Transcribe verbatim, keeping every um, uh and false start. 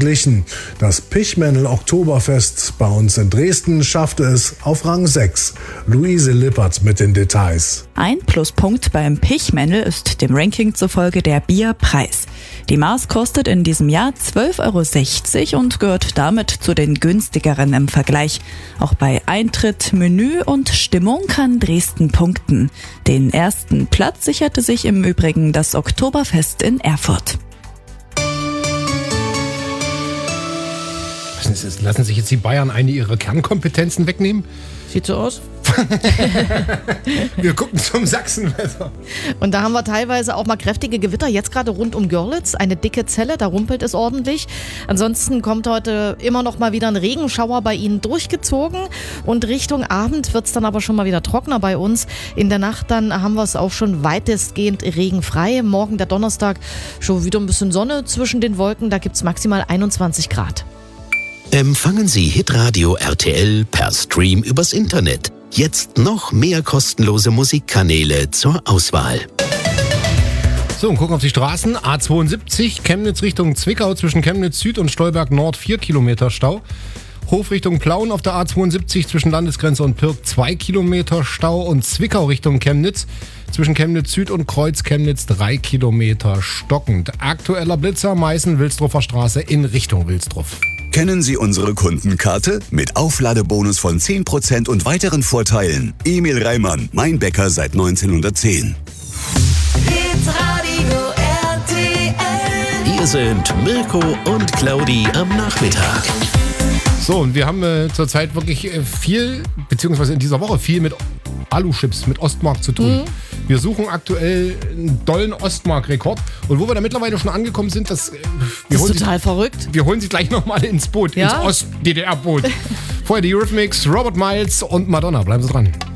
ausgeglichen. Das Pichmännel Oktoberfest bei uns in Dresden schaffte es auf Rang sechs. Luise Lippert mit den Details. Ein Pluspunkt beim Pichmännel ist dem Ranking zufolge der Bierpreis. Die Maß kostet in diesem Jahr zwölf Euro sechzig und gehört damit zu den günstigeren im Vergleich. Auch bei Eintritt, Menü und Stimmung kann Dresden punkten. Den ersten Platz sicherte sich im Übrigen das Oktoberfest in Erfurt. Lassen sich jetzt die Bayern eine ihrer Kernkompetenzen wegnehmen? Sieht so aus. Wir gucken zum Sachsenwetter. Und da haben wir teilweise auch mal kräftige Gewitter, jetzt gerade rund um Görlitz, eine dicke Zelle, da rumpelt es ordentlich. Ansonsten kommt heute immer noch mal wieder ein Regenschauer bei Ihnen durchgezogen und Richtung Abend wird es dann aber schon mal wieder trockener bei uns. In der Nacht dann haben wir es auch schon weitestgehend regenfrei. Morgen der Donnerstag schon wieder ein bisschen Sonne zwischen den Wolken, da gibt es maximal einundzwanzig Grad. Empfangen Sie Hitradio R T L per Stream übers Internet. Jetzt noch mehr kostenlose Musikkanäle zur Auswahl. So, und gucken auf die Straßen. A zweiundsiebzig, Chemnitz Richtung Zwickau zwischen Chemnitz Süd und Stolberg Nord vier Kilometer Stau. Hof Richtung Plauen auf der A zweiundsiebzig zwischen Landesgrenze und Pirk zwei Kilometer Stau. Und Zwickau Richtung Chemnitz zwischen Chemnitz Süd und Kreuz Chemnitz drei Kilometer stockend. Aktueller Blitzer Meißen-Wilsdruffer Straße in Richtung Wilsdruff. Kennen Sie unsere Kundenkarte? Mit Aufladebonus von zehn Prozent und weiteren Vorteilen. Emil Reimann, mein Bäcker seit neunzehnhundertzehn. Hitradio R T L. Hier sind Mirko und Claudi am Nachmittag. So, und wir haben äh, zurzeit wirklich äh, viel, beziehungsweise in dieser Woche viel mit Alu-Chips, mit Ostmark zu tun. Mhm. Wir suchen aktuell einen dollen Ostmark-Rekord. Und wo wir da mittlerweile schon angekommen sind, das, äh, wir das holen ist total sie, verrückt. Wir holen sie gleich nochmal ins Boot, ja? ins Ost-D D R-Boot. Vorher die Eurythmics, Robert Miles und Madonna. Bleiben Sie dran.